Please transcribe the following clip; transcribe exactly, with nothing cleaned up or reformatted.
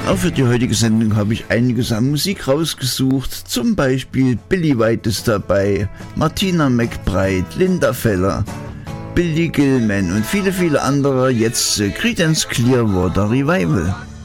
Auch für die heutige Sendung habe ich einiges an Musik rausgesucht. Zum Beispiel Billy White ist dabei, Martina McBride, Linda Feller, Billy Gilman und viele, viele andere. Jetzt äh, Creedence Clearwater Revival.